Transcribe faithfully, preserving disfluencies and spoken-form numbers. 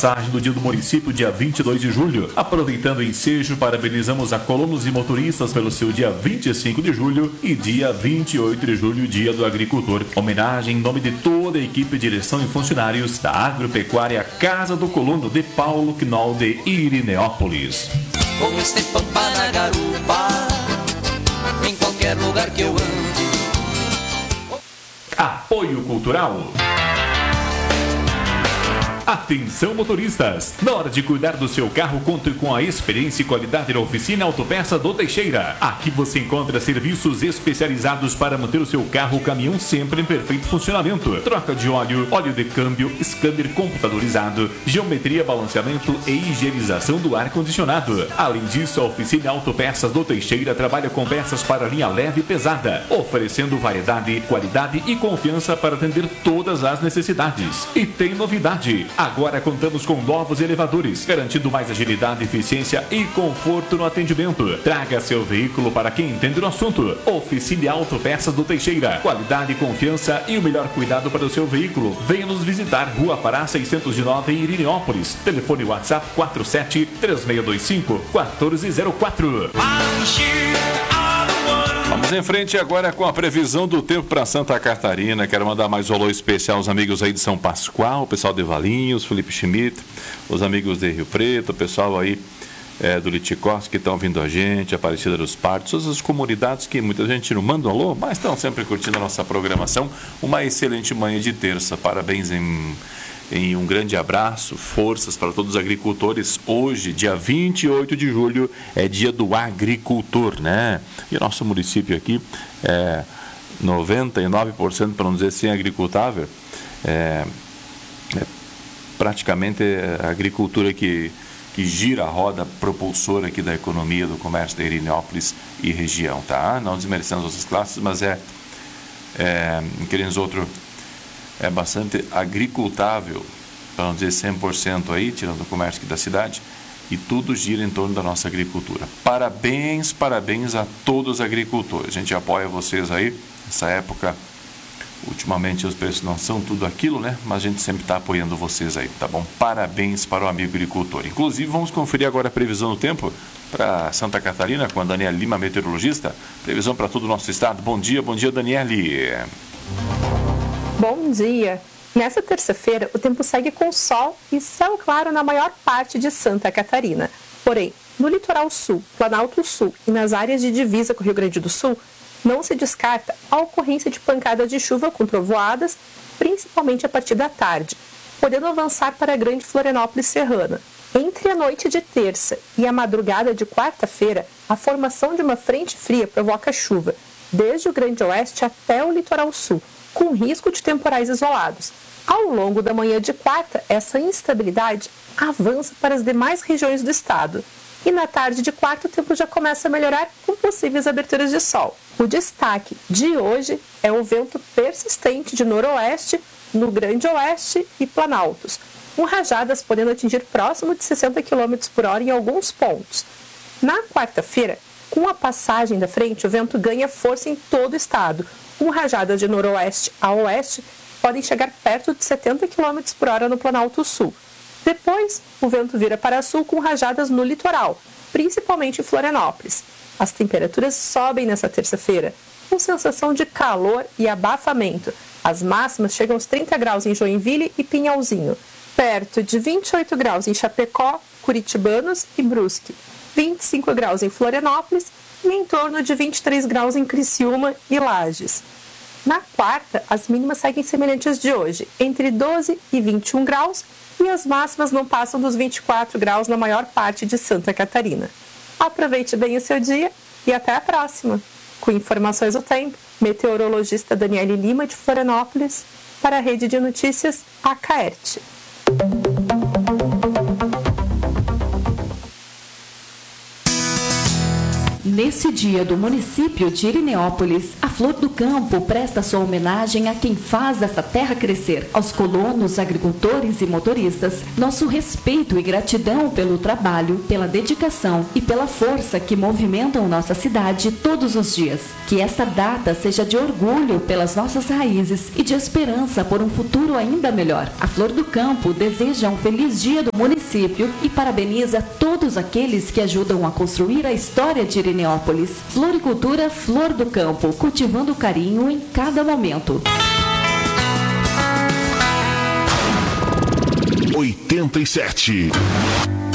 passagem do dia do município, dia vinte e dois de julho. Aproveitando o ensejo, parabenizamos a colonos e motoristas pelo seu dia vinte e cinco de julho e dia vinte e oito de julho, dia do agricultor. Homenagem em nome de toda a equipe, direção e funcionários da Agropecuária Casa do Colono de Paulo Knoll de Irineópolis. Com este pampa na garupa, em qualquer lugar que eu ande. Apoio Cultural. Atenção motoristas, na hora de cuidar do seu carro, conte com a experiência e qualidade da Oficina Autopeça do Teixeira. Aqui você encontra serviços especializados para manter o seu carro ou caminhão sempre em perfeito funcionamento. Troca de óleo, óleo de câmbio, scanner computadorizado, geometria, balanceamento e higienização do ar-condicionado. Além disso, a Oficina Autopeças do Teixeira trabalha com peças para linha leve e pesada, oferecendo variedade, qualidade e confiança para atender todas as necessidades. E tem novidade! Agora contamos com novos elevadores, garantindo mais agilidade, eficiência e conforto no atendimento. Traga seu veículo para quem entende do assunto. Oficina Autopeças do Teixeira. Qualidade, confiança e o melhor cuidado para o seu veículo. Venha nos visitar, Rua Pará seiscentos e nove, em Irineópolis. Telefone WhatsApp quatro sete três seis dois cinco quatro zero quatro. Vamos em frente agora com a previsão do tempo para Santa Catarina. Quero mandar mais um alô especial aos amigos aí de São Pascoal, o pessoal de Valinhos, Felipe Schmidt, os amigos de Rio Preto, o pessoal aí é, do Liticós que estão vindo a gente, Aparecida dos Partos, todas as comunidades que muita gente não manda um alô, mas estão sempre curtindo a nossa programação. Uma excelente manhã de terça. Parabéns em... Em um grande abraço, forças para todos os agricultores. Hoje, dia vinte e oito de julho, é dia do agricultor, né? E o nosso município aqui é noventa e nove por cento, para não dizer sem agricultável, é, é praticamente a agricultura que, que gira a roda propulsora aqui da economia, do comércio da Irineópolis e região, tá? Não desmerecendo as outras classes, mas é, é querendo outro... é bastante agricultável, para não dizer cem por cento aí, tirando o comércio aqui da cidade, e tudo gira em torno da nossa agricultura. Parabéns, parabéns a todos os agricultores. A gente apoia vocês aí, nessa época, ultimamente os preços não são tudo aquilo, né? Mas a gente sempre está apoiando vocês aí, tá bom? Parabéns para o amigo agricultor. Inclusive, vamos conferir agora a previsão do tempo para Santa Catarina, com a Daniela Lima, meteorologista. Previsão para todo o nosso estado. Bom dia, bom dia, Daniele. Bom dia! Nessa terça-feira, o tempo segue com sol e céu claro na maior parte de Santa Catarina. Porém, no litoral sul, Planalto Sul e nas áreas de divisa com o Rio Grande do Sul, não se descarta a ocorrência de pancadas de chuva com trovoadas, principalmente a partir da tarde, podendo avançar para a Grande Florianópolis Serrana. Entre a noite de terça e a madrugada de quarta-feira, a formação de uma frente fria provoca chuva, desde o Grande Oeste até o litoral sul, com risco de temporais isolados. Ao longo da manhã de quarta, essa instabilidade avança para as demais regiões do estado. E na tarde de quarta, o tempo já começa a melhorar com possíveis aberturas de sol. O destaque de hoje é o vento persistente de noroeste no Grande Oeste e Planaltos, com rajadas podendo atingir próximo de sessenta quilômetros por hora em alguns pontos. Na quarta-feira, com a passagem da frente, o vento ganha força em todo o estado, com rajadas de noroeste a oeste, podem chegar perto de setenta quilômetros por hora no Planalto Sul. Depois, o vento vira para sul com rajadas no litoral, principalmente em Florianópolis. As temperaturas sobem nessa terça-feira, com sensação de calor e abafamento. As máximas chegam aos trinta graus em Joinville e Pinhalzinho, perto de vinte e oito graus em Chapecó, Curitibanos e Brusque, vinte e cinco graus em Florianópolis e em torno de vinte e três graus em Criciúma e Lages. Na quarta, as mínimas seguem semelhantes de hoje, entre doze e vinte e um graus, e as máximas não passam dos vinte e quatro graus na maior parte de Santa Catarina. Aproveite bem o seu dia e até a próxima! Com informações do tempo, meteorologista Daniele Lima, de Florianópolis, para a Rede de Notícias Acaerte. Nesse dia do município de Irineópolis, a Flor do Campo presta sua homenagem a quem faz essa terra crescer, aos colonos, agricultores e motoristas. Nosso respeito e gratidão pelo trabalho, pela dedicação e pela força que movimentam nossa cidade todos os dias. Que esta data seja de orgulho pelas nossas raízes e de esperança por um futuro ainda melhor. A Flor do Campo deseja um feliz dia do município e parabeniza todos aqueles que ajudam a construir a história de Irineópolis. Floricultura Flor do Campo, cultivando carinho em cada momento. oitenta e sete